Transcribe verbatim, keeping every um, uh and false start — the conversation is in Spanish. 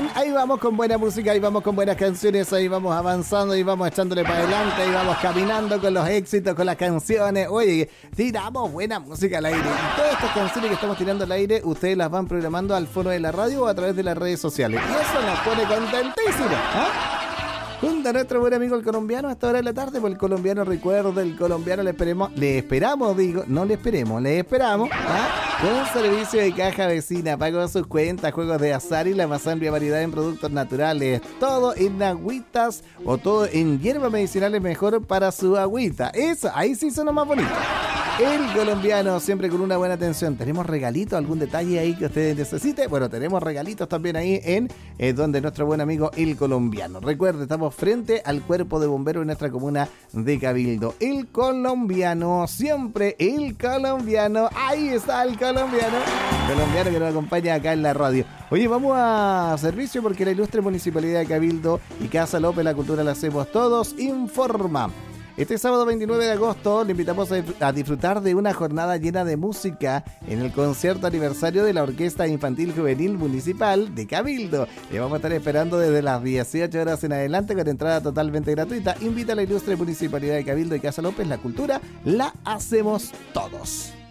bien, ahí vamos con buena música, ahí vamos con buenas canciones, ahí vamos avanzando, ahí vamos echándole para adelante, ahí vamos caminando con los éxitos, con las canciones. Oye, tiramos buena música al aire. Y todas estas canciones que estamos tirando al aire, ustedes las van programando al fono de la radio o a través de las redes sociales. Y eso nos pone contentísimos, ¿ah? Junto a nuestro buen amigo el colombiano a esta hora de la tarde, pues el colombiano recuerda, el colombiano le esperemos, le esperamos, digo, no le esperemos, le esperamos, ¿ah? Con servicio de caja vecina, pago sus cuentas, juegos de azar y la más amplia variedad en productos naturales, todo en agüitas o todo en hierbas medicinales mejor para su agüita. Eso, ahí sí suena más bonito. El colombiano, siempre con una buena atención. ¿Tenemos regalitos, algún detalle ahí que ustedes necesiten? Bueno, tenemos regalitos también ahí en eh, donde nuestro buen amigo el colombiano. Recuerde, estamos frente al cuerpo de bomberos en nuestra comuna de Cabildo. El colombiano, siempre el colombiano. Ahí está el colombiano. El colombiano que nos acompaña acá en la radio. Oye, vamos a servicio porque la ilustre Municipalidad de Cabildo y Casa López, la cultura la hacemos todos, informa. Este sábado veintinueve de agosto le invitamos a disfrutar de una jornada llena de música en el concierto aniversario de la Orquesta Infantil Juvenil Municipal de Cabildo. Le vamos a estar esperando desde las dieciocho horas en adelante con entrada totalmente gratuita. Invita a la ilustre Municipalidad de Cabildo y Casa López, la cultura la hacemos todos.